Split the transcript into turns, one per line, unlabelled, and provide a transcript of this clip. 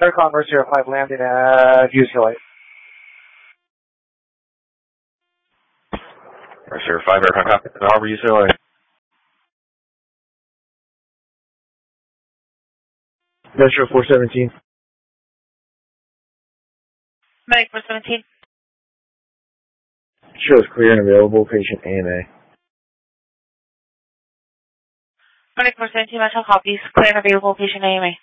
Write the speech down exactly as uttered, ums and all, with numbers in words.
Air Converse zero five landing at U C L A.
zero five, Air Converse, Harbor, U C L A.
Metro four seventeen.
Medic four seventeen.
Shows clear and available, patient A M A.
Medic four seventeen, Metro copies, clear and available, patient A M A.